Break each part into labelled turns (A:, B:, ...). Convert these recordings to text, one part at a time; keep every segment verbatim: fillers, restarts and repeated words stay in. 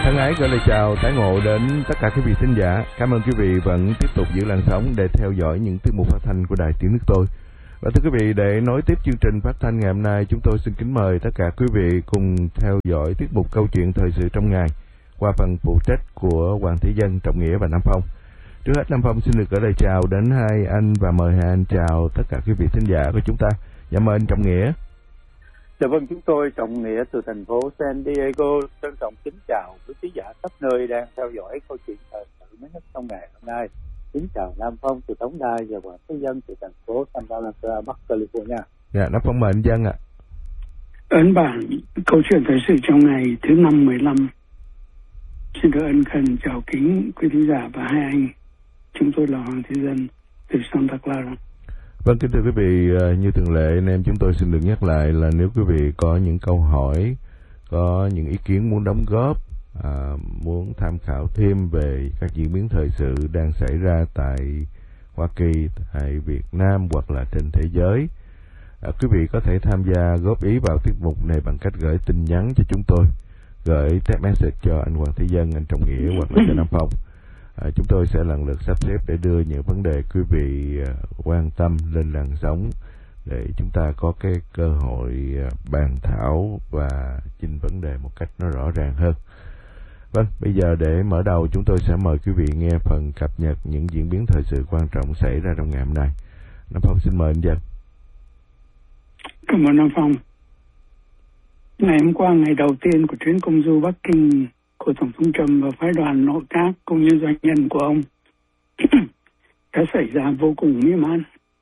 A: Thân ái gửi lời chào tái ngộ đến tất cả quý vị thính giả. Cảm ơn quý vị vẫn tiếp tục giữ làn sóng để theo dõi những tiết mục phát thanh của Đài Tiếng Nước Tôi. Và thưa quý vị, để nối tiếp chương trình phát thanh ngày hôm nay, chúng tôi xin kính mời tất cả quý vị cùng theo dõi tiết mục câu chuyện thời sự trong ngày qua phần phụ trách của Hoàng Thế Dân, Trọng Nghĩa và Nam Phong. Trước hết, Nam Phong xin được gửi lời chào đến hai anh và mời hai anh chào tất cả quý vị thính giả của chúng ta. Dạ mời anh Trọng Nghĩa.
B: Dạ vâng, chúng tôi Trọng Nghĩa từ thành phố San Diego trân trọng kính chào quý khán giả khắp nơi đang theo dõi câu chuyện thời sự mới nhất trong ngày hôm nay. Kính chào Nam Phong từ Tống Đài và Hoàng Thế Dân từ thành phố Santa Barbara, Bắc California.
A: Dạ, Nam Phong mời anh Dân ạ.
C: Ấn bản câu chuyện thời sự trong ngày thứ năm mười lăm. Xin được ân cần chào kính quý khán giả và hai anh. Chúng tôi là Hoàng Thế Dân từ Santa Clara.
A: Vâng, kính thưa quý vị, như thường lệ anh em chúng tôi xin được nhắc lại là nếu quý vị có những câu hỏi, có những ý kiến muốn đóng góp, à, muốn tham khảo thêm về các diễn biến thời sự đang xảy ra tại Hoa Kỳ, tại Việt Nam hoặc là trên thế giới, à, quý vị có thể tham gia góp ý vào tiết mục này bằng cách gửi tin nhắn cho chúng tôi, gửi text message cho anh Hoàng Thế Dân, anh Trọng Nghĩa hoặc là cho Nam Phong. À, chúng tôi sẽ lần lượt sắp xếp để đưa những vấn đề quý vị uh, quan tâm lên làn sóng để chúng ta có cái cơ hội uh, bàn thảo và trình vấn đề một cách nó rõ ràng hơn. Vâng, bây giờ để mở đầu chúng tôi sẽ mời quý vị nghe phần cập nhật những diễn biến thời sự quan trọng xảy ra trong ngày hôm nay. Nam Phong xin mời anh Dân.
C: Cảm ơn Nam Phong. Ngày hôm qua, ngày đầu tiên của chuyến công du Bắc Kinh của Tổng thống Trump và phái đoàn nội các cũng như doanh nhân của ông đã xảy ra vô cùng mỹ mãn.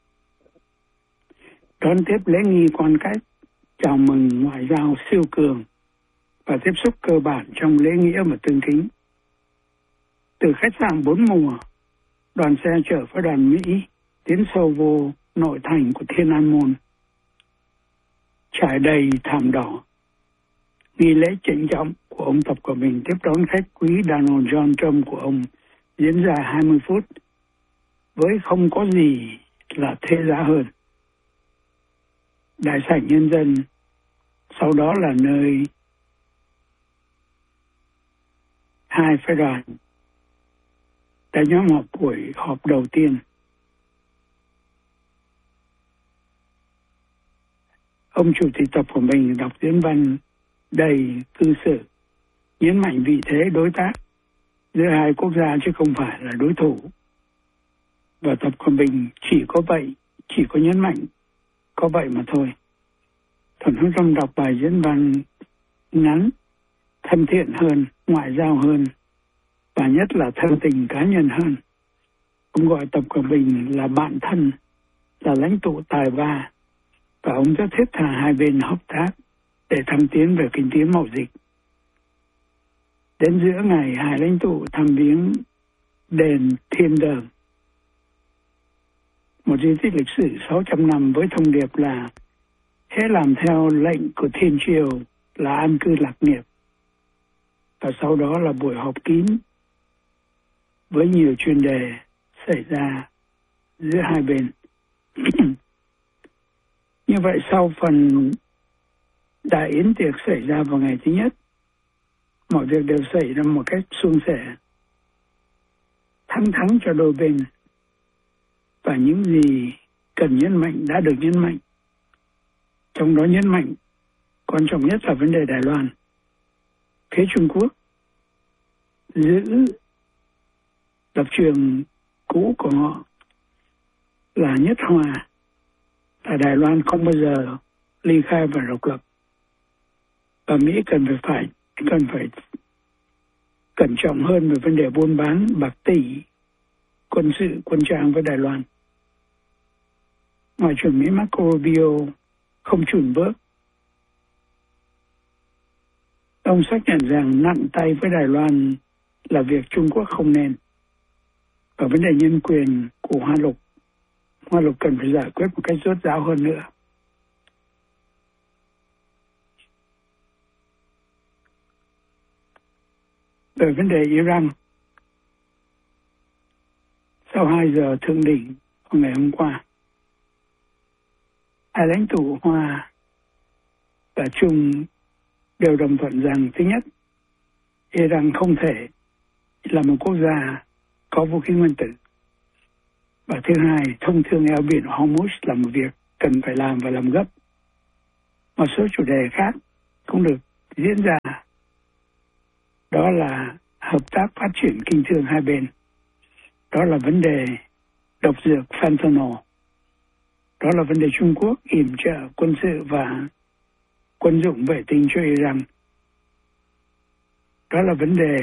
C: Đón tiếp lễ nghi quan cách, chào mừng ngoại giao siêu cường và tiếp xúc cơ bản trong lễ nghĩa và tương kính. Từ khách sạn bốn mùa, đoàn xe chở phái đoàn Mỹ tiến sâu vô nội thành của Thiên An Môn, trải đầy thảm đỏ. Nghi lễ trịnh trọng của ông Tập Cận Bình tiếp đón khách quý Donald John Trump của ông diễn ra hai mươi phút với không có gì là thế giá hơn. Đại sảnh nhân dân sau đó là nơi hai phái đoàn đã nhóm họp buổi họp đầu tiên. Ông Chủ tịch Tập Cận Bình đọc diễn văn đầy cư xử, nhấn mạnh vị thế đối tác giữa hai quốc gia chứ không phải là đối thủ. Và Tập Cận Bình chỉ có vậy, chỉ có nhấn mạnh có vậy mà thôi. Tổng thống Trump đọc bài diễn văn ngắn, thân thiện hơn, ngoại giao hơn và nhất là thân tình cá nhân hơn. Ông gọi Tập Cận Bình là bạn thân, là lãnh tụ tài ba và ông rất thiết tha hai bên hợp tác để thăng tiến về kinh tế mậu dịch. Đến giữa ngày, hai lãnh tụ thăm viếng đền Thiên Đường, một di tích lịch sử sáu trăm năm với thông điệp là hễ làm theo lệnh của Thiên Triều là an cư lạc nghiệp. Và sau đó là buổi họp kín với nhiều chuyên đề xảy ra giữa hai bên. Như vậy, sau phần đại yến tiệc xảy ra vào ngày thứ nhất, mọi việc đều xảy ra một cách suôn sẻ, thắng thắng cho đôi bên, và những gì cần nhấn mạnh đã được nhấn mạnh. Trong đó nhấn mạnh quan trọng nhất là vấn đề Đài Loan. Phía Trung Quốc giữ lập trường cũ của họ là nhất hòa, là Đài Loan không bao giờ ly khai và độc lập. Và Mỹ cần phải phải cần phải cẩn trọng hơn về vấn đề buôn bán bạc tỷ, quân sự, quân trang với Đài Loan. Ngoại trưởng Mỹ Marco Rubio không chùn bước. Ông xác nhận rằng nặng tay với Đài Loan là việc Trung Quốc không nên. Và vấn đề nhân quyền của Hoa Lục, Hoa Lục cần phải giải quyết một cách rốt ráo hơn nữa. Về vấn đề Iran, sau hai giờ thượng đỉnh vào ngày hôm qua, hai lãnh tụ Hoa và Trung đều đồng thuận rằng thứ nhất, Iran không thể là một quốc gia có vũ khí nguyên tử. Và thứ hai, thông thương eo biển Hormuz là một việc cần phải làm và làm gấp. Một số chủ đề khác cũng được diễn ra. Đó là hợp tác phát triển kinh thương hai bên. Đó là vấn đề độc dược fentanyl. Đó là vấn đề Trung Quốc yểm trợ quân sự và quân dụng vệ tinh cho Iran. Đó là vấn đề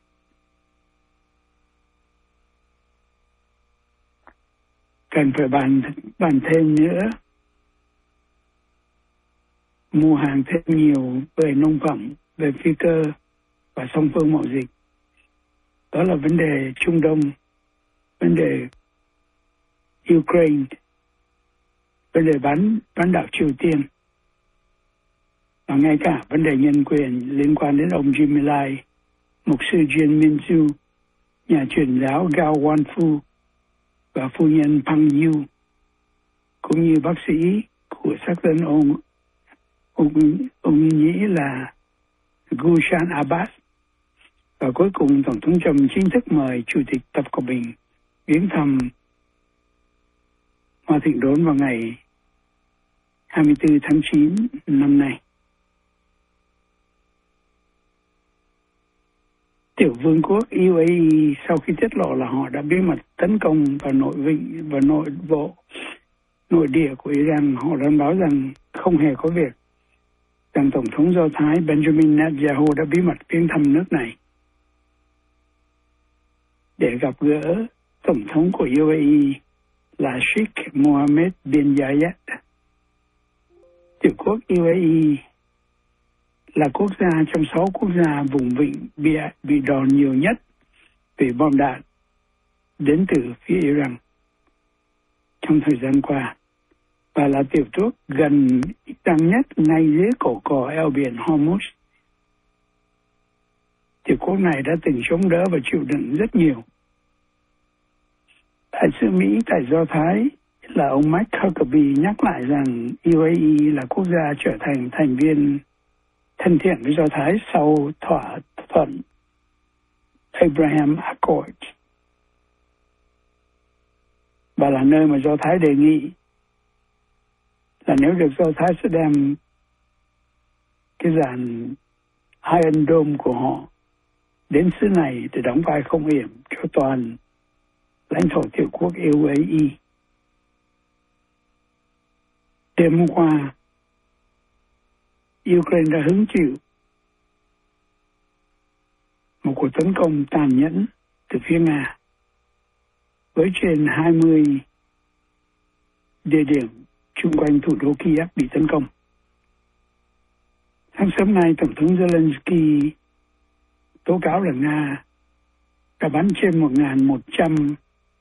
C: cần phải bàn bàn thêm nữa, mua hàng thêm nhiều về nông phẩm, về phi cơ và song phương mậu dịch. Đó là vấn đề Trung Đông, vấn đề Ukraine, vấn đề bán bán đảo Triều Tiên, và ngay cả vấn đề nhân quyền liên quan đến ông Jimmy Lai, mục sư Jin Min-ju, nhà truyền giáo Gao Wan-fu và phu nhân Pang Yu, cũng như bác sĩ của sắc dân ông ông ông nghĩ là Gulshan Abbas. Và cuối cùng Tổng thống Trump chính thức mời Chủ tịch Tập Cận Bình viếng thăm Hoa Thịnh Đốn vào ngày hai mươi tư tháng chín năm nay. Tiểu vương quốc u a e sau khi tiết lộ là họ đã bí mật tấn công vào nội vịnh và nội bộ nội địa của Iran, họ đã báo rằng không hề có việc rằng Tổng thống Do Thái Benjamin Netanyahu đã bí mật viếng thăm nước này để gặp gỡ Tổng thống của u a e là Sheikh Mohammed bin Zayed. Tiểu quốc u a e là quốc gia trong sáu quốc gia vùng vịnh bị, bị đòn nhiều nhất về bom đạn đến từ phía Iran trong thời gian qua, và là tiểu quốc gần tăng nhất ngay dưới cổ cò eo biển Hormuz. Tiểu quốc này đã từng chống đỡ và chịu đựng rất nhiều. Đại sứ Mỹ tại Do Thái là ông Mike Huckabee nhắc lại rằng u a e là quốc gia trở thành thành viên thân thiện với Do Thái sau thỏa thuận Abraham Accord, và là nơi mà Do Thái đề nghị là nếu được Do Thái sẽ đem cái dàn Iron Dome của họ đến xứ này để đóng vai không hiểm cho toàn lãnh thổ tiểu quốc u a e. Đêm hôm qua, Ukraine đã hứng chịu một cuộc tấn công tàn nhẫn từ phía Nga với trên hai mươi địa điểm chung quanh thủ đô Kiev bị tấn công. Sáng sớm nay, Tổng thống Zelensky tố cáo là Nga đã bắn trên một nghìn một trăm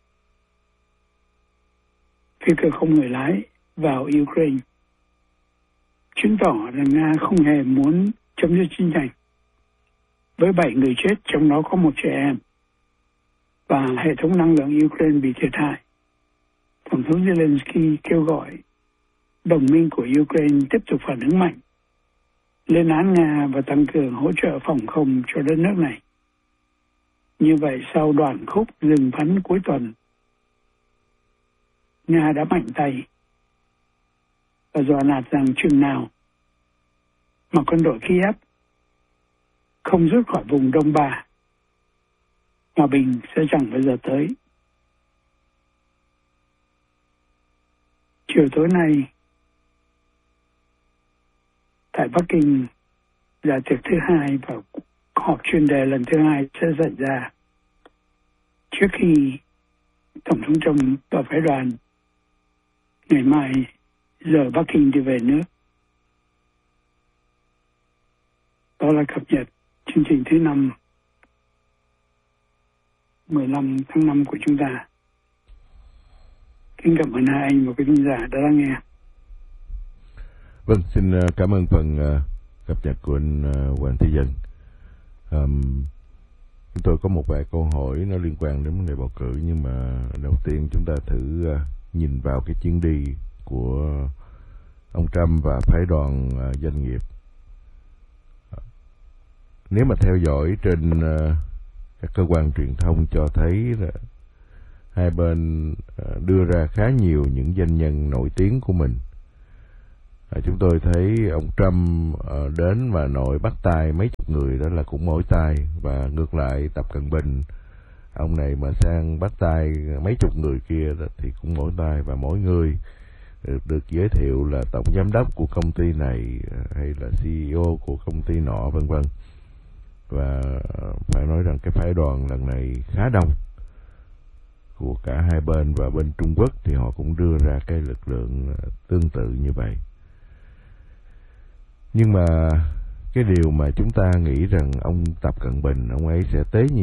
C: phi cơ không người lái vào Ukraine, chứng tỏ rằng Nga không hề muốn chấm dứt chiến tranh. Với bảy người chết, trong đó có một trẻ em, và hệ thống năng lượng Ukraine bị thiệt hại, Tổng thống Zelensky kêu gọi đồng minh của Ukraine tiếp tục phản ứng mạnh, lên án Nga và tăng cường hỗ trợ phòng không cho đất nước này. Như vậy, sau đoạn khúc dừng bắn cuối tuần, Nga đã mạnh tay và dọa nạt rằng chừng nào mà quân đội Kiev không rút khỏi vùng Đông Ba, hòa bình sẽ chẳng bao giờ tới. Chiều tối nay, tại Bắc Kinh, là tiệc thứ hai và họp chuyên đề lần thứ hai sẽ xảy ra trước khi Tổng thống Trump và phái đoàn ngày mai giờ Bắc Kinh đi về nước. Đó là cập nhật chương trình thứ năm mười lăm tháng năm của chúng ta. Kính cảm ơn hai anh và quý khán giả đã lắng nghe.
A: Vâng, xin cảm ơn phần cập nhật của anh Hoàng Thế Dân. Um, chúng tôi có một vài câu hỏi nó liên quan đến vấn đề bầu cử, nhưng mà đầu tiên chúng ta thử uh, nhìn vào cái chuyến đi của ông Trump và phái đoàn uh, doanh nghiệp. nếu mà theo dõi trên uh, các cơ quan truyền thông cho thấy là hai bên uh, đưa ra khá nhiều những doanh nhân nổi tiếng của mình. À, chúng tôi thấy ông Trump uh, đến và nội bắt tay mấy chục người, đó là cũng mỗi tay, và ngược lại Tập Cận Bình, ông này mà sang bắt tay mấy chục người kia đó, thì cũng mỗi tay, và mỗi người được, được giới thiệu là tổng giám đốc của công ty này hay là xê e ô của công ty nọ, vân vân. Và phải nói rằng cái phái đoàn lần này khá đông của cả hai bên, và bên Trung Quốc thì họ cũng đưa ra cái lực lượng tương tự như vậy. Nhưng mà cái điều mà chúng ta nghĩ rằng ông Tập Cận Bình, ông ấy sẽ tế nhị